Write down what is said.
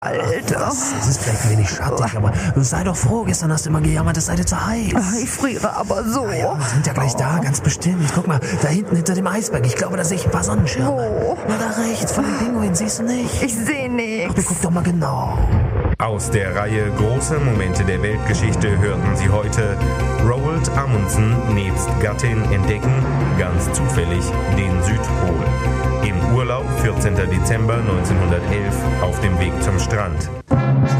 Alter. Es ist vielleicht ein wenig schattig, aber sei doch froh. Gestern hast du immer gejammert, es sei dir zu heiß. Ich friere aber so. Ja, wir sind ja gleich da, ganz bestimmt. Guck mal, da hinten hinter dem Eisberg. Ich glaube, da sehe ich ein paar Sonnenschirme. Wo? Na, da rechts, von den Pinguinen, siehst du nicht? Ich sehe Ach, nichts. guck doch mal genau. Aus der Reihe Große Momente der Weltgeschichte hörten Sie heute: Roald Amundsen nebst Gattin entdecken, ganz zufällig, den Südpol. Im Urlaub 14. Dezember 1911 auf dem Weg zum Strand.